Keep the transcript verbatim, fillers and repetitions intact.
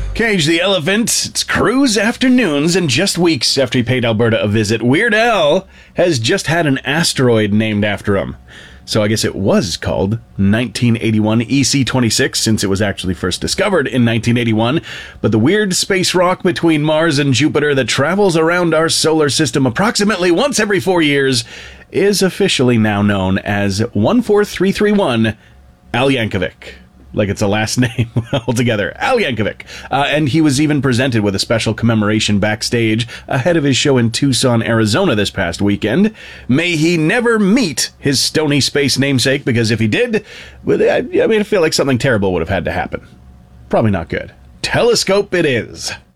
Cage the Elephant, it's cruise afternoons, and just weeks after he paid Alberta a visit, Weird Al has just had an asteroid named after him. So I guess it was called nineteen eighty-one E C twenty-six, since it was actually first discovered in nineteen eighty-one. But the weird space rock between Mars and Jupiter that travels around our solar system approximately once every four years is officially now known as one four three three one Al Yankovic. Like it's a last name altogether. Al Yankovic. Uh, and he was even presented with a special commemoration backstage ahead of his show in Tucson, Arizona this past weekend. May he never meet his stony space namesake, because if he did, well, I, I mean, I feel like something terrible would have had to happen. Probably not good. Telescope it is.